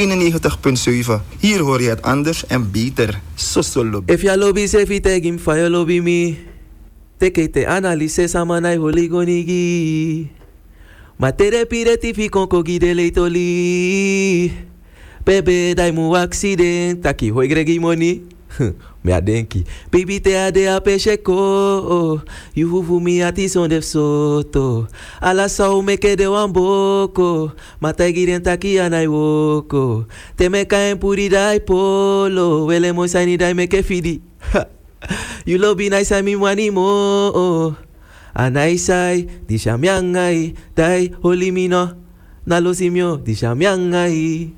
91.7. Hier hoor je het anders en beter. Sosolobi. If ya lobby se fi tegim fa ya lobby mi. Teke te analyse samanai holigonigi. Ma tere pire tifi konko gide leitoli. Bebe dai mu accident. Taki hoi gregi money. Me adenki. Baby te ade a pecheko. You huvu mi ati son def soto. Ala sao me ke de wamboko. Mata giren taki anai woko. Te me kaen puri dai polo. Wele mo sani dai me ke fidi. You lobby nice I mi wani mo. Anai sai di shamyangai. Dai holi mino. Nalo simyo di shamyangai.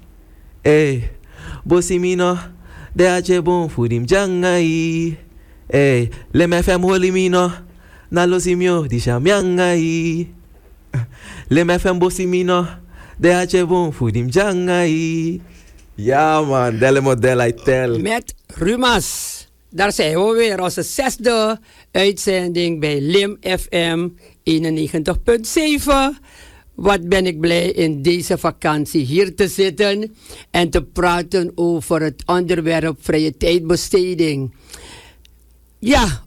Bosi mino. De ache bon fudim jangai. Le me fem holi mino. Na lo simio di shamyangai. Le me fem bosi mino. De ache bon fudim jangai. Ja man, delle model I tell. Met Rumas. Daar zijn we weer, onze 6e uitzending bij Lim FM 91.7. Wat ben ik blij in deze vakantie hier te zitten en te praten over het onderwerp vrije tijdbesteding. Ja,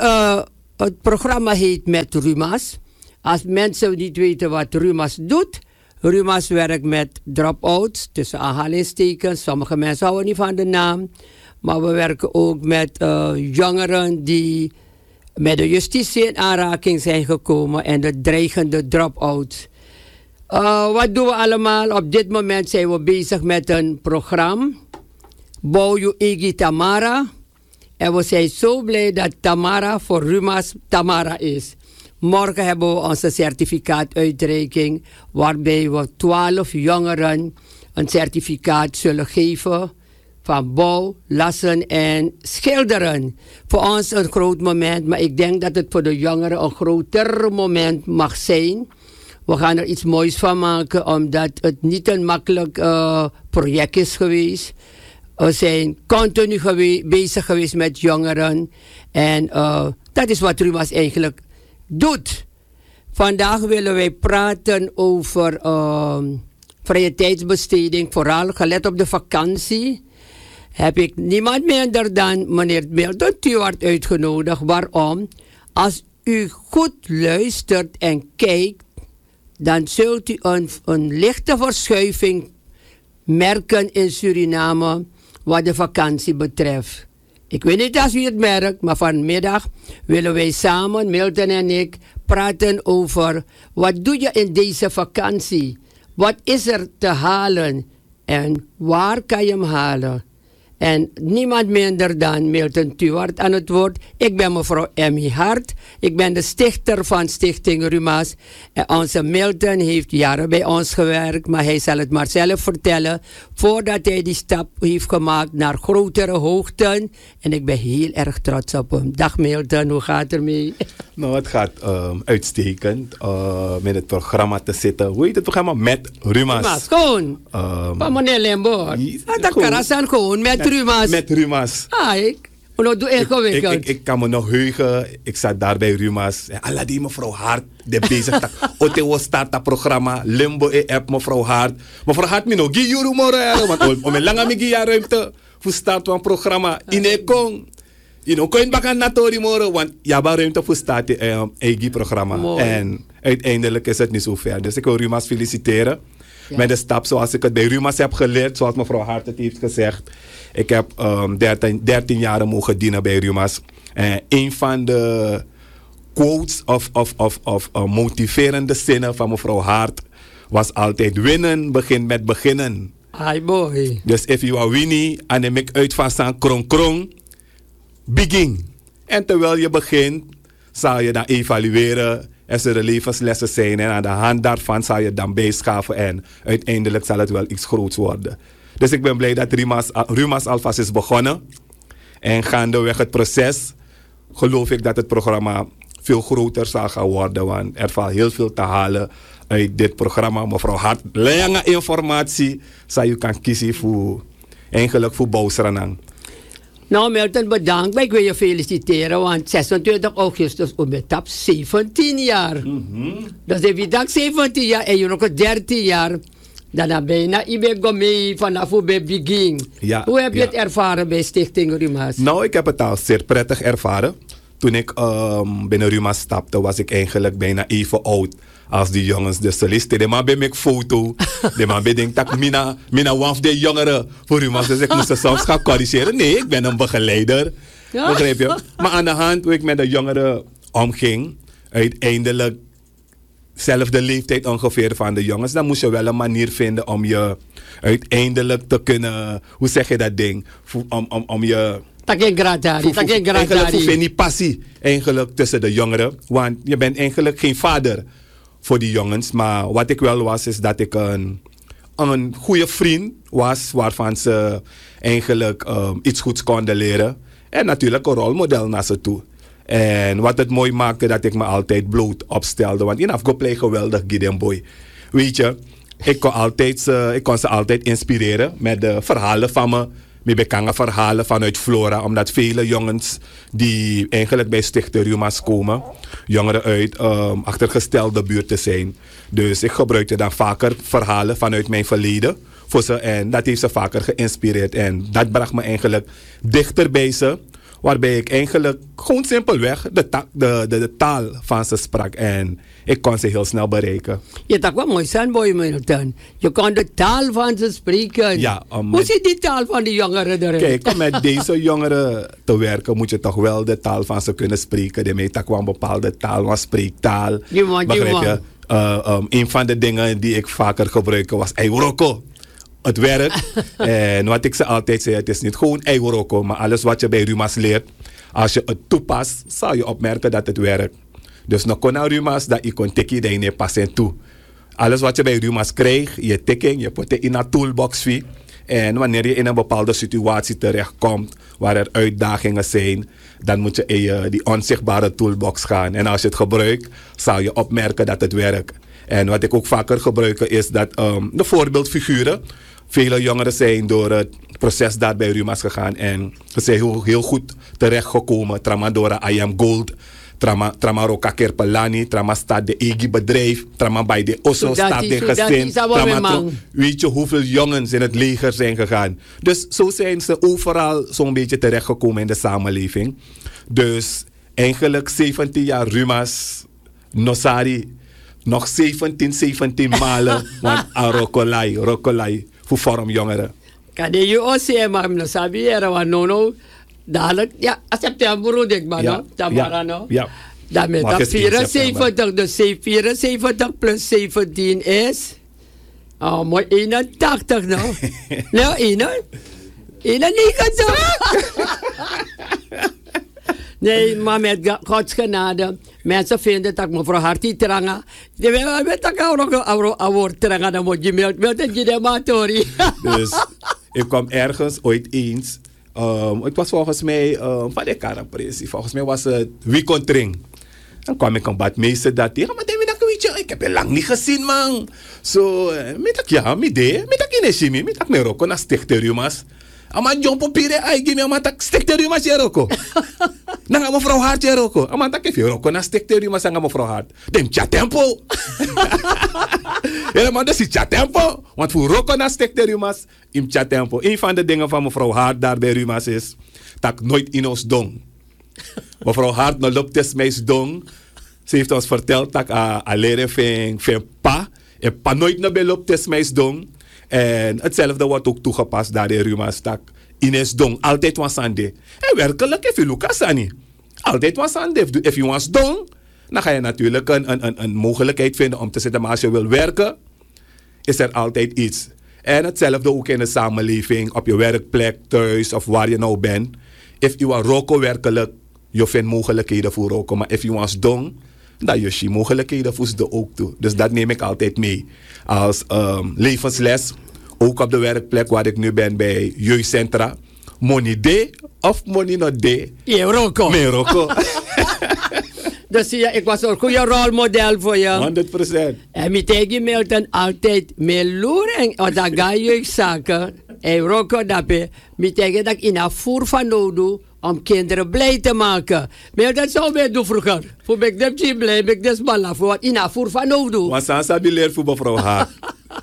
het programma heet Met Rumas. Als mensen niet weten wat Rumas doet, Rumas werkt met drop-outs, tussen aanhalingstekens. Sommige mensen houden niet van de naam. Maar we werken ook met jongeren die met de justitie in aanraking zijn gekomen en de dreigende drop-outs. Wat doen we allemaal? Op dit moment zijn we bezig met een programma. Bouw je Igi Tamara. En we zijn zo blij dat Tamara voor Rumas Tamara is. Morgen hebben we onze certificaatuitreiking. Waarbij we 12 jongeren een certificaat zullen geven. Van bouw, lassen en schilderen. Voor ons een groot moment. Maar ik denk dat het voor de jongeren een groter moment mag zijn. We gaan er iets moois van maken, omdat het niet een makkelijk project is geweest. We zijn continu bezig geweest met jongeren. En dat is wat Rumas eigenlijk doet. Vandaag willen wij praten over vrije tijdsbesteding. Vooral gelet op de vakantie. Heb ik niemand minder dan meneer Milton Tuart uitgenodigd. Waarom? Als u goed luistert en kijkt, dan zult u een lichte verschuiving merken in Suriname wat de vakantie betreft. Ik weet niet als u het merkt, maar vanmiddag willen wij samen, Milton en ik, praten over wat doe je in deze vakantie? Wat is er te halen en waar kan je hem halen? En niemand minder dan Milton Tuart aan het woord. Ik ben mevrouw Emmy Hart. Ik ben de stichter van Stichting Rumas. En onze Milton heeft jaren bij ons gewerkt. Maar hij zal het maar zelf vertellen. Voordat hij die stap heeft gemaakt naar grotere hoogten. En ik ben heel erg trots op hem. Dag Milton, hoe gaat het ermee? Nou, het gaat uitstekend. Met het programma te zitten. Hoe heet het programma? Met Rumas. Rumas, gewoon. Van meneer Lembo. Dat kan gewoon met Rumas. Met Rumas. Ik kan me nog heugen. Ik zat daar bij Rumas. Alla die mevrouw Hart. De bezig. Otewo start dat programma. Limbo app mevrouw Hart. Mevrouw Hart me nog. Giyuru morgen. Want om een lange migia ruimte. Voor start van programma. Inekong. Kon je bakken naar Tori morgen. Want ja, waar ruimte voor start eigen programma. Mooi. En uiteindelijk is het niet zo ver. Dus ik wil Rumas feliciteren. Ja. Met de stap zoals ik het bij Rumas heb geleerd. Zoals mevrouw Hart het heeft gezegd. Ik heb 13 jaar mogen dienen bij Rumas. Een van de quotes of motiverende zinnen van mevrouw Hart was altijd: winnen begint met beginnen. Hi boy. Dus if you are winning en dan ik uit van staan krong krong, begin. En terwijl je begint, zal je dan evalueren. Er zullen levenslessen zijn en aan de hand daarvan zal je dan bijschaven en uiteindelijk zal het wel iets groots worden. Dus ik ben blij dat Rumas alvast is begonnen. En gaandeweg het proces geloof ik dat het programma veel groter zal gaan worden. Want er valt heel veel te halen uit dit programma. Mevrouw Hart, lange informatie zal je kan kiezen voor Bouwsranang. Nou Milton, bedankt. Ik wil je feliciteren, want 26 augustus op mijn tap 17 jaar. Dus heb je dat 17 jaar en je nog 13 jaar. Dan bijna iemand go mee vanaf hoe bij begin. Ja, Hoe heb je ja. het ervaren bij Stichting Rumas? Nou, ik heb het al zeer prettig ervaren. Toen ik binnen Ruma stapte, was ik eigenlijk bijna even oud als die jongens. Dus ze listen, de man bij me foto. De man bij denkt dat mina waf de jongeren voor Ruma. Dus ik moest ze soms gaan corrigeren. Nee, ik ben een begeleider. Ja. Begrijp je? Maar aan de hand hoe ik met de jongeren omging, uiteindelijk zelfde leeftijd ongeveer van de jongens, dan moest je wel een manier vinden om je uiteindelijk te kunnen, hoe zeg je dat ding? Om je Takin gradari, takin eigenlijk hoef je gradari. niet passie eigenlijk tussen de jongeren. Want je bent eigenlijk geen vader voor die jongens. Maar wat ik wel was, is dat ik een goede vriend was. Waarvan ze eigenlijk iets goeds konden leren. En natuurlijk een rolmodel naar ze toe. En wat het mooi maakte, dat ik me altijd bloot opstelde. Want in Afgoplay geweldig, Gideon Boy. Weet je, ik kon ze altijd inspireren met de verhalen van me. Met bekende verhalen vanuit Flora. Omdat vele jongens die eigenlijk bij Stichting Rumas komen. Jongeren uit achtergestelde buurten zijn. Dus ik gebruikte dan vaker verhalen vanuit mijn verleden. Voor ze, en dat heeft ze vaker geïnspireerd. En dat bracht me eigenlijk dichter bij ze. Waarbij ik eigenlijk gewoon simpelweg de taal van ze sprak. En ik kon ze heel snel bereiken. Je dacht wel mooi zijn, boy Milton. Je kon de taal van ze spreken. Ja, Hoe zit die taal van die jongeren erin? Kijk, om met deze jongeren te werken moet je toch wel de taal van ze kunnen spreken. De meet kwam een bepaalde taal, een spreektaal. Begrijp je? Een van de dingen die ik vaker gebruikte was Eiworoko. Het werk. En wat ik ze altijd zei, het is niet gewoon Eiworoko, maar alles wat je bij Rumas leert, als je het toepast, zal je opmerken dat het werkt. Dus nog kon Rumas dat je kon tikken dat je niet passen toe. Alles wat je bij Rumas krijgt, je tikken, je put het in een toolbox. En wanneer je in een bepaalde situatie terechtkomt waar er uitdagingen zijn, dan moet je in die onzichtbare toolbox gaan. En als je het gebruikt, zal je opmerken dat het werkt. En wat ik ook vaker gebruik is dat de voorbeeldfiguren. Vele jongeren zijn door het proces daar bij Rumas gegaan en ze zijn heel goed terechtgekomen. Tramadora I Am Gold. Trama Roka Kerpelani, Trama staat de EGI bedrijf, Trama bij de Osso staat de gezin. Weet je hoeveel jongens in het leger zijn gegaan? Dus zo zijn ze overal zo'n beetje terechtgekomen in de samenleving. Dus eigenlijk 17 jaar Rumas, Nosari, nog 17 malen, want Rokolai, voor vorm jongeren. Kan je ook zeggen, maar ik sabi era wa nono. Dadelijk, ja, september denk maar, no? Tamarano. Ja. Daarmee dat 74, dus 74 plus 17 is. Oh, mooi 81, no? Nou, 91 toch? Nee, maar met Gods genade. Mensen vinden dat mevrouw Hartie Tranga. Je weet dat ik ook Tranga, dan moet je melden dat je de matori. Dus ik kwam ergens ooit eens. Het was volgens mij van de Karapressie. Volgens mij was het weekendring. Dan kwam ik een badmeester dat tegen. Maar weet je, ik heb je lang niet gezien, man. Zo, met ja, met dat in Shimi, met dat meroko na Stichting Rumas. Ama jompo pire ai gimi ama tak Stichting Rumas jeroko. Nanga mevrouw Hart jeroko. Ama tak if jeroko na Stichting Rumas nanga mevrouw Hart. Dem chatempo. Ja, maar dat is chatempo. Want voor roko na Stichting Rumas im chatempo. Een van de dingen van mevrouw Hart daar bij Rumas is dat nooit in ons dong. Mevrouw Hart no loopt des meis dong. Ze heeft ons verteld dat leren van pa. En pa nooit naar beloopt des meis dong. En hetzelfde wordt ook toegepast daar in Rumas tak. Ines dong, altijd was aan de. En werkelijk, if je Lucas Sani. Altijd was aan de. If je was dong, dan ga je natuurlijk een mogelijkheid vinden om te zitten. Maar als je wil werken, is er altijd iets. En hetzelfde ook in de samenleving, op je werkplek, thuis of waar je nou bent. If je was roko werkelijk, je vindt mogelijkheden voor roken. Maar if je was dong, dan je ziet mogelijkheden voor ze ook toe. Dus dat neem ik altijd mee. Als levensles, ook op de werkplek waar ik nu ben bij jeugdcentra. Money day of money not day. Je roko. Meer roko. Dus ja, ik was een goede rolmodel voor je. 100%. En ik tegen Milton altijd meer loeren. Want dan ga je zaken. En roko dat je. Ik tegen dat ik in een voer van nodig om kinderen blij te maken. Maar dat zou mij doen vroeger. Voor ik dat blij, ik dat ballen voor wat in een voer van nodig. Want Sansa die leert voor mevrouw Haak.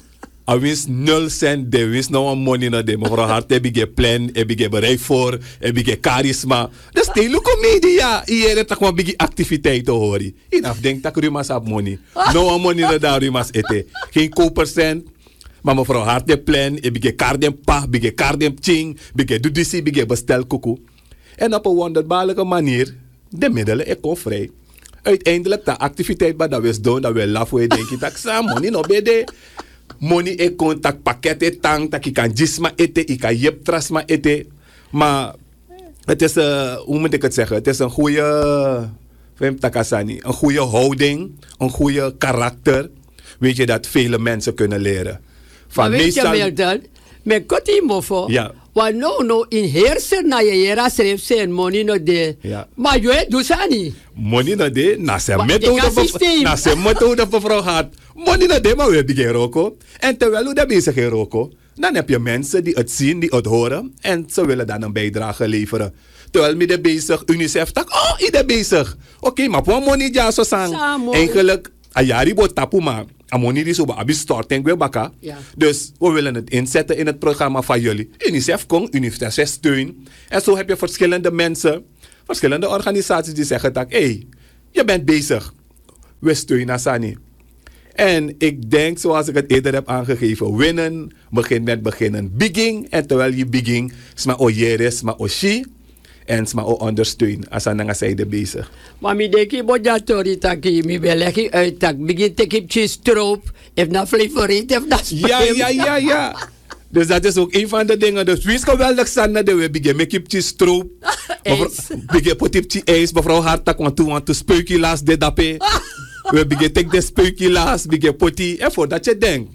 A wins 0 cent, de wins nou een money na de. Mevrouw Hart, heb ik plan, heb ik bereid voor, heb ik charisma. Dat is hele comedia. Hier heb ik een activiteiten horen. In afdenk dat Rumas heb money. Nou een money na daar Rumas eten. Geen kopercent. Maar mevrouw Hart de plan, heb ik kaardem pa, heb ik kaardem ching, heb ik dudisi, heb ik bestel koekoe. En op een wonderbaarlijke manier, de middelen, ik kom vrij. Uiteindelijk, de activiteit wat dat we doen, dat we laf we denk ik, dat samen, money no bede. Money ik contact pakket tang, dat ik kan gisma eten, ik kan jep trasma eten. Maar het is, hoe moet ik het zeggen, het is een goede, een goede houding, een goede karakter. Weet je, dat vele mensen kunnen leren. Van weet je, Milton, met kotie mofo. Ja. Want no in heerser na je jera schreef zijn money no de. Ja. Maar je doet dat niet. Money no de, na zijn methode mevrouw Hart. Money no de, maar we hebben geen roko. En terwijl we dat bezig geen roko, dan heb je mensen die het zien, die het horen. En ze willen dan een bijdrage leveren. Terwijl we er bezig, UNICEF tak, oh, ieder bezig. Oké, maar voor money ja zo sang. Eigenlijk, ayari bo tapu maar. Amoni die zo abi storting we baka. Ja. Dus we willen het inzetten in het programma van jullie. UNICEF komt, UNICEF steun. En zo heb je verschillende mensen, verschillende organisaties die zeggen dat, hey, je bent bezig. We steunen Sani. En ik denk, zoals ik het eerder heb aangegeven, winnen begint met beginnen. Bigging. En terwijl je bigging, sma o jere, sma o shi. En sma o ondersteun. Als aan de zijde bezig. Maar mi deki bojatori taki mi belegi uit tak begin te kip cheese stroop. If na favorite, if na Ja. Dus dat is ook een van de dingen. Dus wie is geweldig Sanne de we beginnen met kipje stroop. Beginnen potipje ijs. Mevrouw Hartak want to speukie laas de dape. We beginnen tek de speukie laas. Beginnen poti. En voordat je denkt.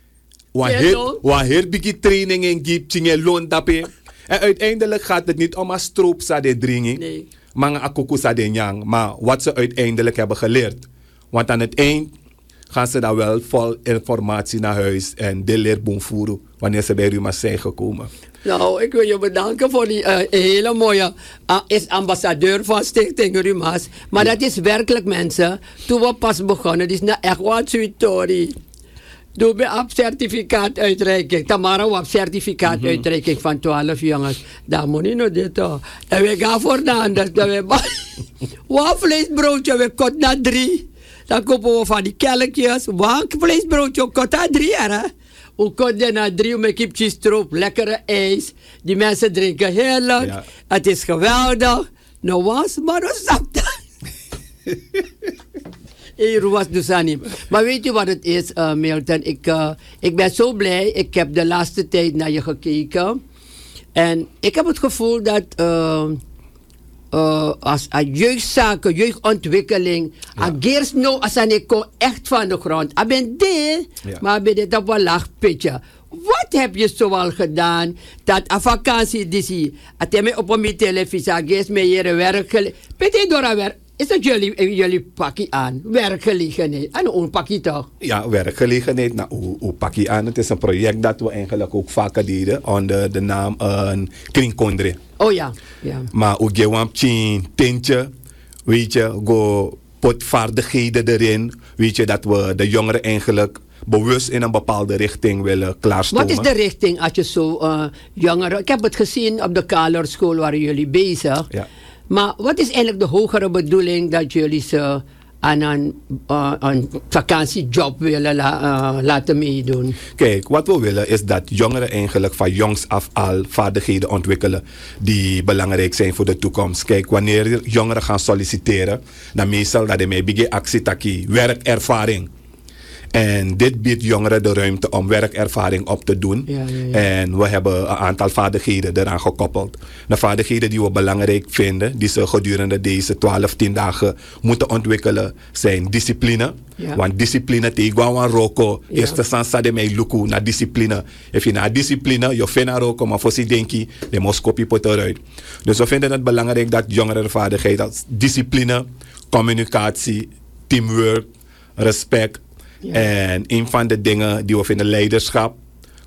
Wanneer begin training en gipje loon dape. En uiteindelijk gaat het niet om een stroop sa de dringen. Nee. Maar een akoko sa de nyang. Maar wat ze uiteindelijk hebben geleerd. Want aan het eind gaan ze dan wel vol informatie naar huis en de leerboom voeren wanneer ze bij Rumas zijn gekomen. Nou, ik wil je bedanken voor die hele mooie is ambassadeur van Stichting Rumas. Maar dat is werkelijk mensen, toen we pas begonnen, dit is nou echt wat zoiets. Doe bij op certificaat uitreiking. Tamara op certificaat uitreiking van 12 jongens. Daar moet je nog dit hoor. En we gaan voor de anders. Wat vleesbroodje, we kot naar 3. Dan kopen we van die kelkjes. Wat vleesbroodje, kot naar 3 hè. We koten naar 3 met kipjes stroop. Lekkere ijs. Die mensen drinken heerlijk. Ja. Het is geweldig. Nou was maar een sapte. Maar weet je wat het is, Milton? Ik ben zo blij. Ik heb de laatste tijd naar je gekeken. En ik heb het gevoel dat als jeugdzaken, jeugdontwikkeling, eerst nou als ik echt van de grond. Ik ben dit, maar ben dit op een laag pitje. Wat heb je zoal gedaan dat een vakantie is hier? Als je op een televisie gaat, met je werk. Ben je door werk? Is dat jullie pakje aan? Werkgelegenheid. En hoe pak je toch? Ja, werkgelegenheid. Nou, hoe pak je aan? Het is een project dat we eigenlijk ook vaker deden onder de naam Kringkondre. Oh ja. Maar ook gewoon een tintje, weet je, go potvaardigheden erin. Weet je, dat we de jongeren eigenlijk bewust in een bepaalde richting willen klaarstomen. Wat is de richting als je zo jongeren... Ik heb het gezien op de Kalerschool waar jullie bezig. Ja. Maar wat is eigenlijk de hogere bedoeling dat jullie ze aan een vakantiejob willen laten meedoen? Kijk, wat we willen is dat jongeren eigenlijk van jongs af al vaardigheden ontwikkelen die belangrijk zijn voor de toekomst. Kijk, wanneer jongeren gaan solliciteren, dan meestal dat de mee actie werkervaring. En dit biedt jongeren de ruimte om werkervaring op te doen. Ja. En we hebben een aantal vaardigheden eraan gekoppeld. De vaardigheden die we belangrijk vinden, die ze gedurende deze 12, 10 dagen moeten ontwikkelen, zijn discipline. Ja. Want discipline tegen een roko. Eerste sansa de mij luku naar discipline. Als je naar discipline, je vindt een roko, maar voor je denk je, de moest kopie potten uit. Dus we vinden het belangrijk dat jongeren de vaardigheden als discipline, communicatie, teamwork, respect. Ja. En een van de dingen die we vinden leiderschap,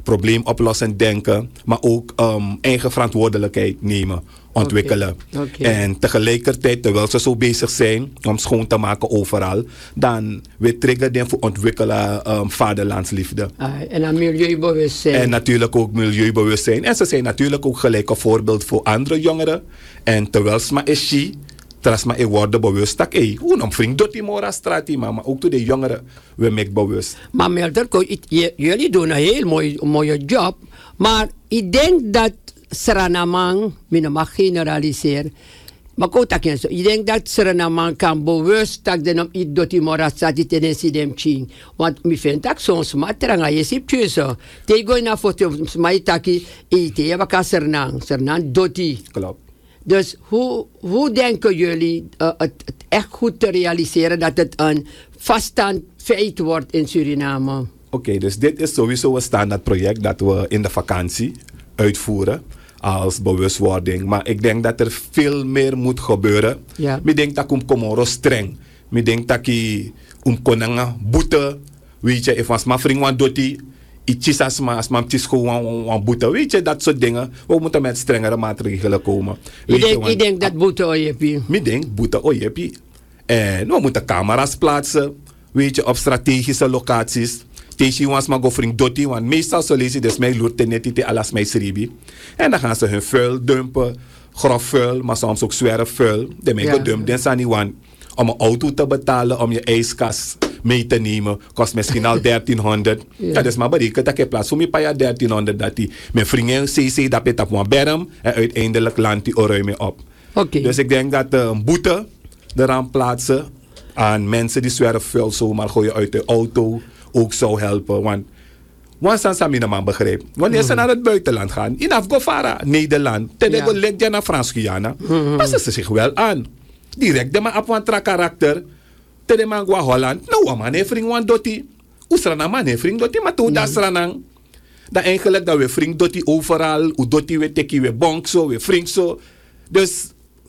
probleemoplossend denken, maar ook eigen verantwoordelijkheid nemen, ontwikkelen. Okay. En tegelijkertijd, terwijl ze zo bezig zijn om schoon te maken overal, dan we triggeren den voor ontwikkelen vaderlandsliefde. En dan milieubewustzijn. En natuurlijk ook milieubewustzijn. En ze zijn natuurlijk ook gelijk een voorbeeld voor andere jongeren. En terwijl ze maar is trasma e worden bewust dat hoe nam vriend dat die mora strati maar ook toe de jongeren we make bewust. Maar Melder, jullie doen een heel mooie job, maar ik denk dat Suriname, ik mag generaliseren, maar ik denk dat Suriname kan bewust dat de iets dat die mora strati tenensi dem ching, want ik vind dat soms matranga je ziet zo, tego na foto mij taki ite je baka Suriname doti. Klopt. Dus hoe denken jullie het echt goed te realiseren dat het een vaststaand feit wordt in Suriname? Oké, dus dit is sowieso een standaard project dat we in de vakantie uitvoeren als bewustwording. Maar ik denk dat er veel meer moet gebeuren. Ja. Ik denk dat ik kom streng. Ik denk dat ik konanga boete. Weet je, if was maar vriend wan doti. Iets als maar gewoon boete. Weet je, dat soort dingen. We moeten met strengere maatregelen komen. Ik denk dat boete ojepi. Ik denk boete ojepi. En we moeten camera's plaatsen. Weet je, op strategische locaties. Tegen was maar go vriend doti. Want meestal zullen ze dus mij loert net te alas mij sribi. En dan gaan ze hun vuil dumpen. Grof vuil, maar soms ook zware vuil. De mij gedumpt. Dan zijn die wan om een auto te betalen, om je ijskast mee te nemen, kost misschien al 1300. Ja. Dat is maar berekend dat ik plaats voor mij pa ja 1300 dat die mijn vrienden CC dat het op een berm en uiteindelijk landt die oruime op. Okay. Dus ik denk dat een boete eraan plaatsen aan mensen die zware vuil zomaar gooien uit de auto ook zou helpen. Want wanneer ze mijn begrijpt. Wanneer ze naar het buitenland gaan, in Afgofara, Nederland, ten leg je naar Frans-Guyana, passen ze zich wel aan. Direct de man op een karakter. Tede man gwa Holland. Nou, man heeft vriend wan doti. Oesrana man heeft vriend doti. Maar toen dat sranang. Dat eigenlijk dat we vriend doti overal. U doti we teki we bonk zo. We vriend zo. Dus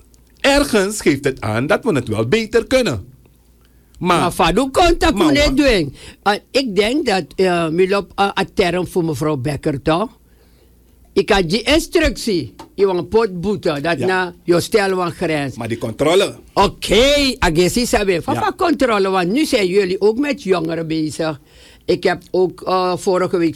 ergens geeft het aan dat we het wel beter kunnen. Maar Fadu contact kunnen doen. Ik denk dat Milop een term voor mevrouw Becker toch? Ik had die instructie. Je wil een pot boeten. Dat na je stel een grens. Maar die controle. Oké, agressie sabi. Van controle. Want nu zijn jullie ook met jongeren bezig. Ik heb ook vorige week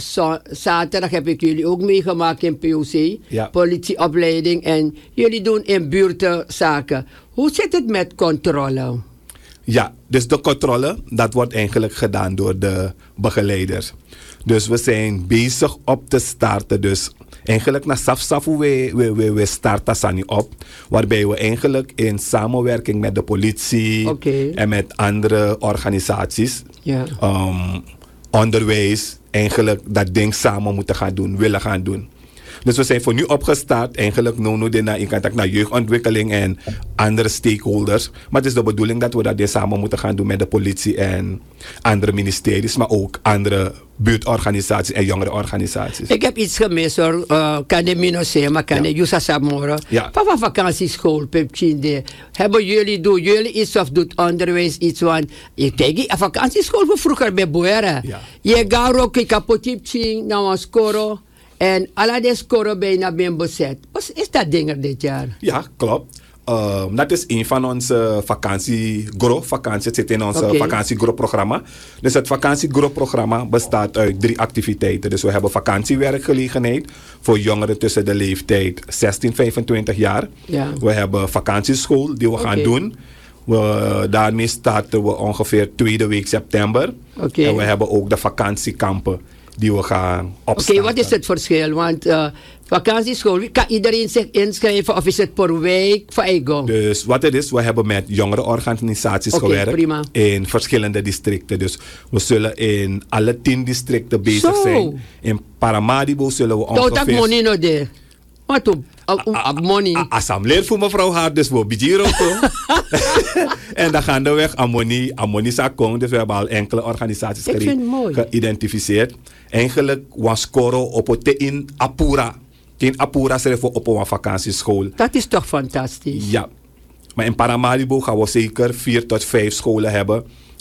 zaterdag heb ik jullie ook meegemaakt in POC. Ja. Politieopleiding. En jullie doen in buurten zaken. Hoe zit het met controle? Ja, dus de controle, dat wordt eigenlijk gedaan door de begeleiders. Dus we zijn bezig op te starten. Dus eigenlijk na Safsafu we starten Sani op. Waarbij we eigenlijk in samenwerking met de politie en met andere organisaties, onderwijs, eigenlijk dat ding samen moeten gaan doen, willen gaan doen. Dus we zijn voor nu opgestart, eigenlijk in contact naar jeugdontwikkeling en andere stakeholders. Maar het is de bedoeling dat we dat samen moeten gaan doen met de politie en andere ministeries, maar ook andere buurtorganisaties en jongerenorganisaties. Ik heb iets gemist hoor, kan de Minosema, maar kan de Yusa Samora. Papa vakantieschool, Pepchinde. Hebben jullie iets of doet onderwijs iets van? Ik denk, een vakantieschool voor vroeger bij Boera. Je gaat ook een kapotipching, nou een score. En alle de scoren bijna ben bezet. Wat is dat ding er dit jaar? Ja, klopt. Dat is een van onze vakantie. Het zit in ons vakantiegroepprogramma. Dus het vakantiegroepprogramma bestaat uit 3 activiteiten. Dus we hebben vakantiewerkgelegenheid voor jongeren tussen de leeftijd 16-25 jaar. Ja. We hebben vakantieschool die we gaan doen. Daarmee starten we ongeveer 2e week september. En we hebben ook de vakantiekampen die we gaan opstarten. Wat is het verschil? Want vakantieschool, kan iedereen zich inschrijven of is het per week? Dus wat het is, we hebben met jongerenorganisaties gewerkt in verschillende districten. Dus we zullen in alle 10 districten bezig zijn. In Paramaribo zullen we ongeveer... Dat money no de. Wat op? Money. Assembleer voor mevrouw Hart, dus we bijeren ook. En dan gaan we weg Amoni Sakong. Dus we hebben al enkele organisaties geïdentificeerd. Eigenlijk was Koro op het in Apura. In Apura zijn we op een vakantieschool. Dat is toch fantastisch? Ja. Maar in Paramaribo gaan we zeker 4 tot 5 scholen hebben.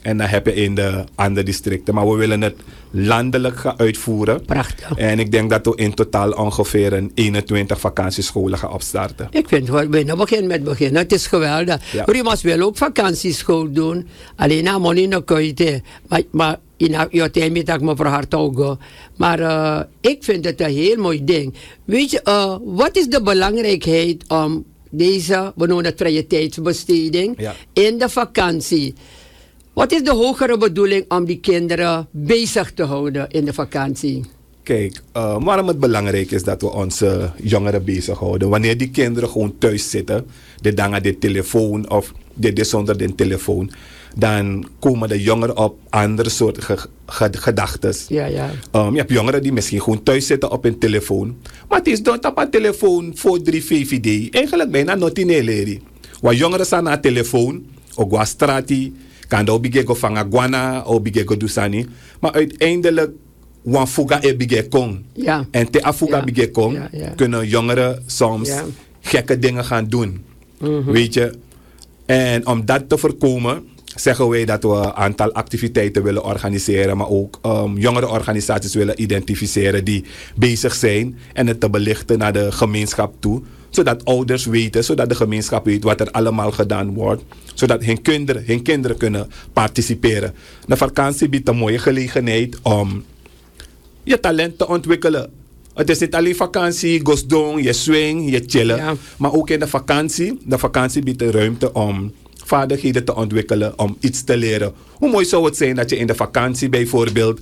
En dan heb je in de andere districten. Maar we willen het landelijk gaan uitvoeren. Prachtig. En ik denk dat we in totaal ongeveer een 21 vakantiescholen gaan opstarten. Ik vind het bijna beginnen. Het is geweldig. Ja. Rimas wil ook vakantieschool doen. Alleen na money no kuite. Maar in jouw tijd met ik mevrouw Hartog. Maar ik vind het een heel mooi ding. Weet je, wat is de belangrijkheid om deze, we noemen het vrije tijdsbesteding, in de vakantie? Wat is de hogere bedoeling om die kinderen bezig te houden in de vakantie? Kijk, waarom het belangrijk is dat we onze jongeren bezighouden. Wanneer die kinderen gewoon thuis zitten, de dangen de telefoon of de zonder de telefoon, dan komen de jongeren op andere soort gedachten. Ja. Je hebt jongeren die misschien gewoon thuis zitten op een telefoon. Maar het is dat op een telefoon voor 3 VVD. Eigenlijk bijna not in Eleri. Waar jongeren staan naar telefoon, ook waar strati, kan dat bigego van Aguana of bigego Dusani. Maar uiteindelijk, wan fuga e bigekong. Ja. En te afuga bigekong kunnen jongeren soms gekke dingen gaan doen. Weet je? En om dat te voorkomen, zeggen wij dat we een aantal activiteiten willen organiseren, maar ook jongere organisaties willen identificeren die bezig zijn en het te belichten naar de gemeenschap toe. Zodat ouders weten, zodat de gemeenschap weet wat er allemaal gedaan wordt. Zodat hun kinderen kunnen participeren. De vakantie biedt een mooie gelegenheid om je talent te ontwikkelen. Het is niet alleen vakantie, gosdong, je swing, je chillen. Ja. Maar ook in de vakantie biedt de ruimte om vaardigheden te ontwikkelen, om iets te leren. Hoe mooi zou het zijn dat je in de vakantie bijvoorbeeld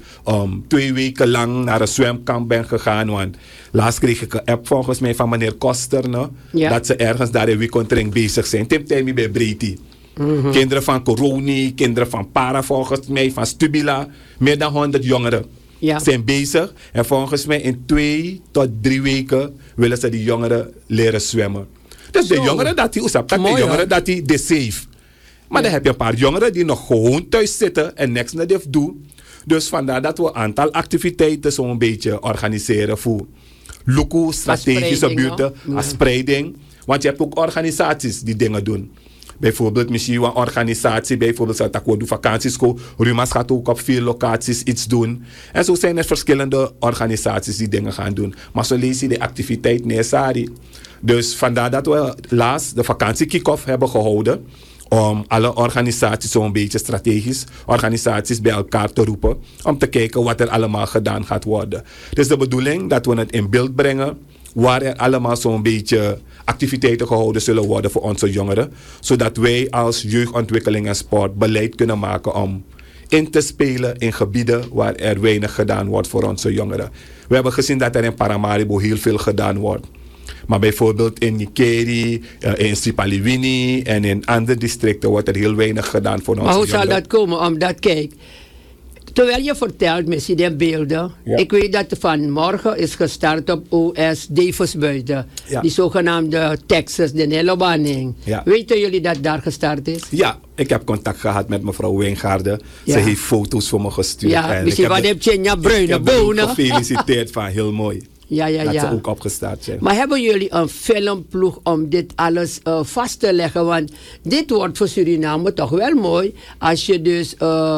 2 weken lang naar een zwemkamp bent gegaan. Want laatst kreeg ik een app volgens mij van meneer Koster. No? Ja. Dat ze ergens daar in Wikontring bezig zijn. Tip Timmy bij Breti. Kinderen van Coroni, kinderen van Para volgens mij, van Stubila. Meer dan 100 jongeren zijn bezig. En volgens mij in 2 tot 3 weken willen ze die jongeren leren zwemmen. Dus de jongeren dat die dat die de safe. Maar dan heb je een paar jongeren die nog gewoon thuis zitten en niks naar dit doen. Dus vandaar dat we een aantal activiteiten zo'n beetje organiseren voor Luku, strategische buurten, als spreiding. Want je hebt ook organisaties die dingen doen. Bijvoorbeeld misschien een organisatie, bijvoorbeeld Zuid-Akkoord vakantieschool. Rumas gaat ook op veel locaties iets doen. En zo zijn er verschillende organisaties die dingen gaan doen. Maar zo lees je de activiteit necessari. Dus vandaar dat we laatst de vakantie kick-off hebben gehouden. Om alle organisaties zo'n beetje strategisch, organisaties bij elkaar te roepen. Om te kijken wat er allemaal gedaan gaat worden. Dus de bedoeling dat we het in beeld brengen. Waar er allemaal zo'n beetje activiteiten gehouden zullen worden voor onze jongeren. Zodat wij als jeugdontwikkeling en sport beleid kunnen maken om in te spelen in gebieden waar er weinig gedaan wordt voor onze jongeren. We hebben gezien dat er in Paramaribo heel veel gedaan wordt. Maar bijvoorbeeld in Nikeri, in Sipaliwini en in andere districten wordt er heel weinig gedaan voor onze jongeren. Maar hoe zal dat komen? Omdat, kijk, terwijl je vertelt misschien de beelden. Ja. Ik weet dat vanmorgen is gestart op OS Davis buiten. Ja. Die zogenaamde Texas, de Nellobaning. Ja. Weten jullie dat daar gestart is? Ja, ik heb contact gehad met mevrouw Wijngaarden. Ja. Ze heeft foto's voor me gestuurd. Ja, misschien wat heb je in je bruine bonen. Gefeliciteerd van, heel mooi. Ja. Dat ze ook opgestart zijn. Maar hebben jullie een filmploeg om dit alles vast te leggen? Want dit wordt voor Suriname toch wel mooi. Als je dus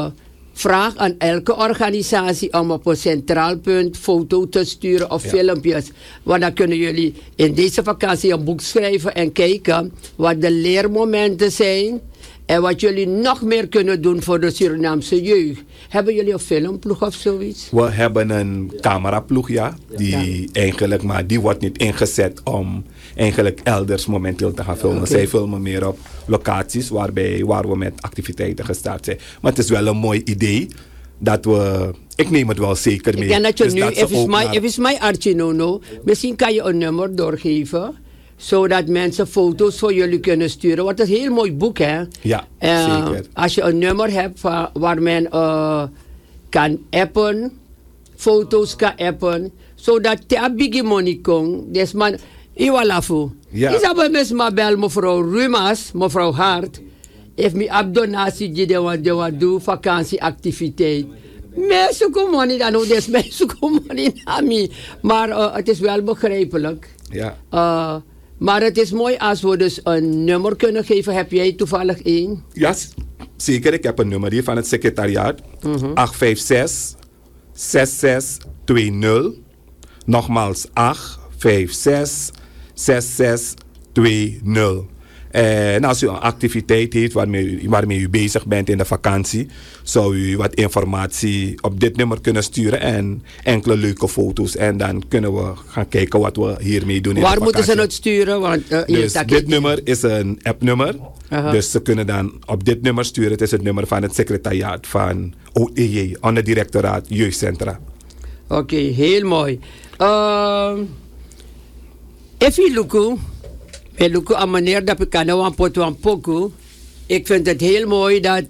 vraagt aan elke organisatie om op een centraal punt foto te sturen of filmpjes. Want dan kunnen jullie in deze vakantie een boek schrijven en kijken wat de leermomenten zijn. En wat jullie nog meer kunnen doen voor de Surinaamse jeugd. Hebben jullie een filmploeg of zoiets? We hebben een cameraploeg, die eigenlijk, maar die wordt niet ingezet om eigenlijk elders momenteel te gaan filmen. Okay. Zij filmen meer op locaties waar we met activiteiten gestart zijn. Maar het is wel een mooi idee dat we... Ik neem het wel zeker mee. Ik denk dat je dus nu, even mij Archie Nono, misschien kan je een nummer doorgeven, zodat mensen foto's voor jullie kunnen sturen. Want het is een heel mooi boek, hè? Ja, zeker. Als je een nummer hebt waar men kan appen, foto's kan appen, zodat te bigi money kon, des man, iwalafu. Ja. Isabel mesma bel mevrouw Rumas, mevrouw Hart, heeft me ab donatie die de wat doen, vakantieactiviteit. Mensen komen niet aan, dus mensen komen niet aan mij. Maar het is wel begrijpelijk. Ja. Maar het is mooi als we dus een nummer kunnen geven. Heb jij toevallig één? Ja, zeker. Ik heb een nummer hier van het secretariaat. 856 6620. Nogmaals 856 6620. En als u een activiteit heeft waarmee u bezig bent in de vakantie, zou u wat informatie op dit nummer kunnen sturen en enkele leuke foto's. En dan kunnen we gaan kijken wat we hiermee doen. Waar moeten ze het sturen? Want, dus dit nummer is een appnummer. Dus ze kunnen dan op dit nummer sturen. Het is het nummer van het secretariaat van OEJ, Onderdirectoraat Jeugdcentra. Oké, heel mooi. Even Luku. Luku, aan meneer dat ik kan een pot poku. Ik vind het heel mooi dat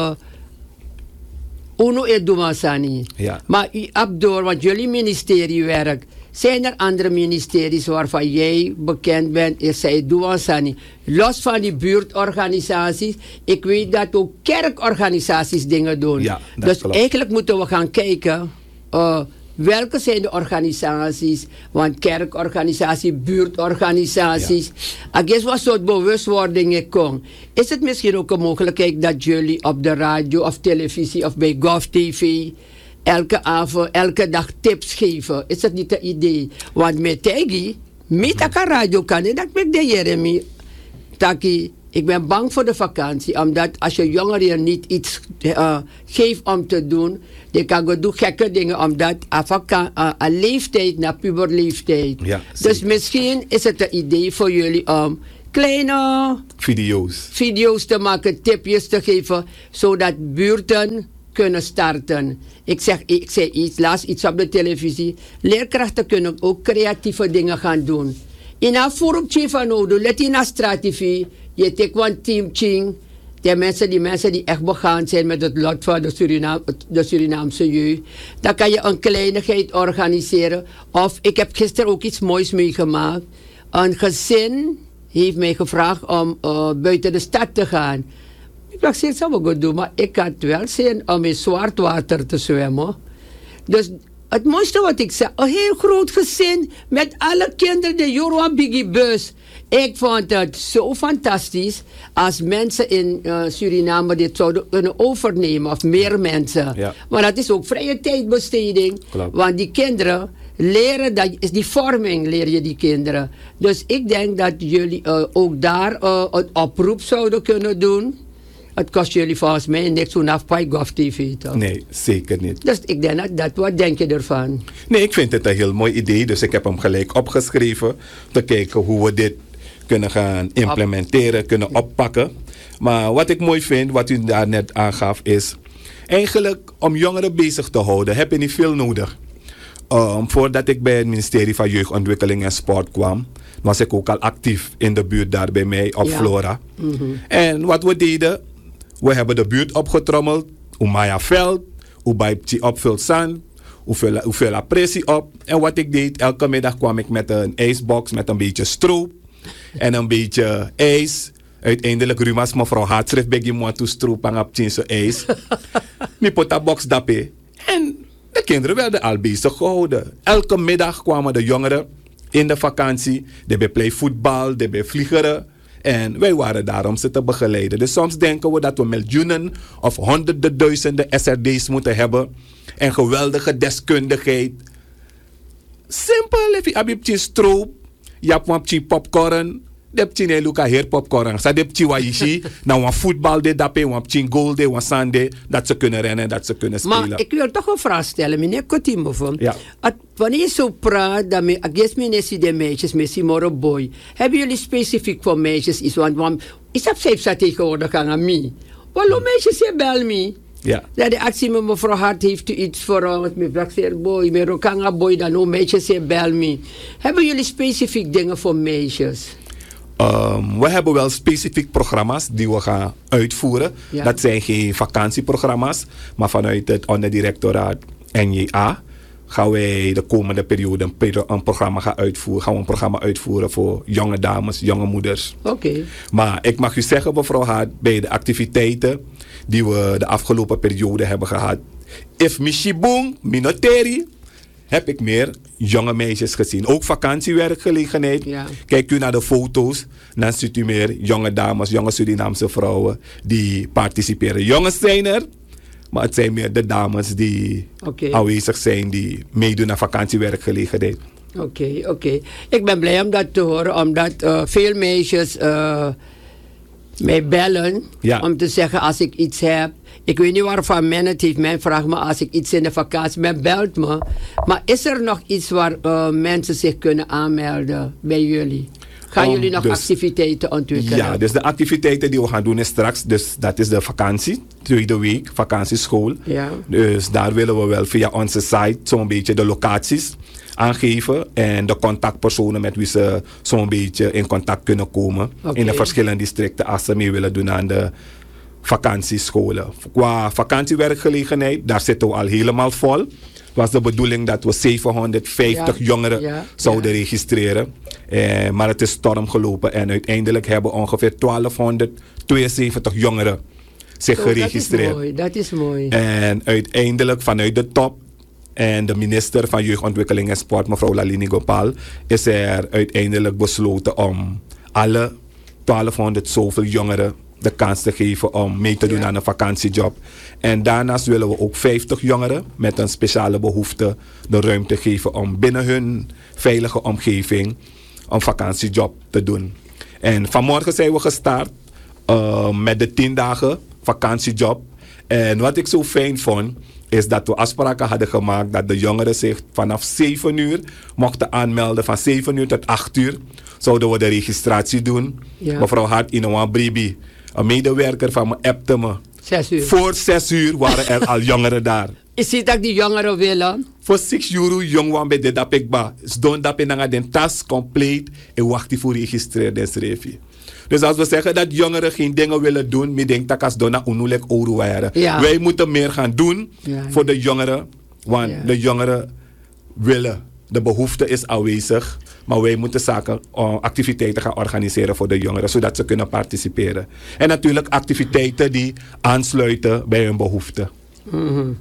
Uno het Dumasani. Ja. Maar u abdoor, want jullie ministerie werkt. Zijn er andere ministeries waarvan jij bekend bent? Is zij Dumasani. Los van die buurtorganisaties. Ik weet dat ook kerkorganisaties dingen doen. Ja, dat dus klopt. eigenlijk moeten we gaan kijken. Welke zijn de organisaties? Want kerkorganisaties, buurtorganisaties. Ik guess wat soort bewustwording komt. Is het misschien ook een mogelijkheid dat jullie op de radio of televisie of bij GovTV elke avond, elke dag tips geven? Is dat niet het idee? Want met Tegi, met de radio kan dat met de Jeremy. Taki, ik ben bang voor de vakantie, omdat als je jongeren niet iets geeft om te doen, dan kan je doen gekke dingen, omdat een leeftijd naar puberleeftijd. Ja, dus misschien is het een idee voor jullie om kleine video's te maken, tipjes te geven, zodat buurten kunnen starten. Ik zei iets, laatst iets op de televisie. Leerkrachten kunnen ook creatieve dingen gaan doen. In een vormpje van Odo, let in een strategie. Je take one team ching. Die mensen die echt begaan zijn met het lot van de Surinaamse jeugd. Dan kan je een kleinigheid organiseren. Of ik heb gisteren ook iets moois meegemaakt. Een gezin heeft mij gevraagd om buiten de stad te gaan. Ik dacht, dat zou ik goed doen, maar ik had wel zin om in zwart water te zwemmen. Dus het mooiste wat ik zei, een heel groot gezin met alle kinderen, de Jorwa Biggie bus. Ik vond het zo fantastisch als mensen in Suriname dit zouden kunnen overnemen, of meer mensen. Ja. Maar dat is ook vrije tijdbesteding. Klopt. Want die kinderen leren, dat is die vorming leer je die kinderen. Dus ik denk dat jullie ook daar een oproep zouden kunnen doen. Het kost jullie volgens mij niks vanaf GovTV, toch? Nee, zeker niet. Dus ik denk dat wat denk je ervan? Nee, ik vind het een heel mooi idee. Dus ik heb hem gelijk opgeschreven. Te kijken hoe we dit kunnen gaan implementeren, kunnen oppakken. Maar wat ik mooi vind, wat u daar net aangaf, is eigenlijk om jongeren bezig te houden, heb je niet veel nodig. Voordat ik bij het ministerie van Jeugdontwikkeling en Sport kwam, was ik ook al actief in de buurt daar bij mij op Flora. En wat we deden, we hebben de buurt opgetrommeld, Umaya veld, Ubaipchi opvult zand, hoeveel pressie op. En wat ik deed, elke middag kwam ik met een ijsbox met een beetje stroop en een beetje ijs. Uiteindelijk Rumas mevrouw Hartschrift begi mo toe stroop en op zo ijs. Mi pota box dappe. En de kinderen werden al bezig gehouden. Elke middag kwamen de jongeren in de vakantie. Die bij play voetbal, die bij vliegeren. En wij waren daar om ze te begeleiden. Dus soms denken we dat we miljoenen of honderden duizenden SRD's moeten hebben. En geweldige deskundigheid. Simpel, if je abibtje stroop, je hebt popcorn. Deptje ne luka heer popcorn. Sa deptje wa ishi. Nou een voetbal de dape, een goal de, een sande. Dat ze kunnen rennen, dat ze kunnen spelen. Maar ik wil toch een vraag stellen, meneer Kotimo. Ja. Wanneer je zo praat, dan ik guess meneer de meisjes, meneer Moro Boy. Hebben jullie specifiek voor meisjes iets? Want is dat zelfs tegenwoordig aan mij? Waarom meisjes je bel me? Ja. Dat de actie met mevrouw Hart heeft u iets voor ons. Met Blackseer Boy, met Rokanga Boy, dan ook meisjes je bel me. Hebben jullie specifiek dingen voor meisjes? We hebben wel specifiek programma's die we gaan uitvoeren. Ja. Dat zijn geen vakantieprogramma's, maar vanuit het onderdirectoraat NJA gaan wij de komende periode een programma uitvoeren voor jonge dames, jonge moeders. Oké. Maar ik mag u zeggen, mevrouw Hart, bij de activiteiten die we de afgelopen periode hebben gehad, if Michibung, Minoteri, heb ik meer jonge meisjes gezien. Ook vakantiewerkgelegenheid. Ja. Kijkt u naar de foto's, dan ziet u meer jonge dames, jonge Surinaamse vrouwen die participeren. Jongens zijn er, maar het zijn meer de dames die aanwezig zijn, die meedoen aan vakantiewerkgelegenheid. Oké. Ik ben blij om dat te horen, omdat veel meisjes mij bellen om te zeggen als ik iets heb. Ik weet niet waarvan men het heeft. Men vraagt me als ik iets in de vakantie. Men belt me. Maar is er nog iets waar mensen zich kunnen aanmelden bij jullie? Gaan jullie nog activiteiten ontwikkelen? Ja, dus de activiteiten die we gaan doen is straks. Dus dat is de vakantie. Tweede week, vakantieschool. Ja. Dus daar willen we wel via onze site zo'n beetje de locaties aangeven. En de contactpersonen met wie ze zo'n beetje in contact kunnen komen. In de verschillende districten als ze mee willen doen aan de vakantiescholen. Qua vakantiewerkgelegenheid, daar zitten we al helemaal vol. Het was de bedoeling dat we 750 jongeren zouden registreren. Maar het is storm gelopen en uiteindelijk hebben ongeveer 1272 jongeren zich geregistreerd. Dat is mooi. En uiteindelijk vanuit de top en de minister van Jeugdontwikkeling en Sport, mevrouw Lalini Gopal, is er uiteindelijk besloten om alle 1200 zoveel jongeren de kans te geven om mee te doen aan een vakantiejob. En daarnaast willen we ook 50 jongeren met een speciale behoefte de ruimte geven om binnen hun veilige omgeving een vakantiejob te doen. En vanmorgen zijn we gestart met de 10 dagen vakantiejob. En wat ik zo fijn vond, is dat we afspraken hadden gemaakt dat de jongeren zich vanaf 7 uur mochten aanmelden. Van 7 uur tot 8 uur zouden we de registratie doen. Ja. Mevrouw Hart Inowan Bribi, een medewerker van me, appte me. 6 uur. Voor 6 uur waren er al jongeren daar. Is het dat die jongeren willen? Voor 6 euro jong wan bij de dapikba. Don dapinanga den tas compleet en wacht voor registreer schrijfje. Dus als we zeggen dat jongeren geen dingen willen doen, mi denk dat als dona onulek ouro waren. Ja. Wij moeten meer gaan doen voor de jongeren, want de jongeren willen. De behoefte is aanwezig, maar wij moeten activiteiten gaan organiseren voor de jongeren, zodat ze kunnen participeren. En natuurlijk activiteiten die aansluiten bij hun behoeften. Mm-hmm.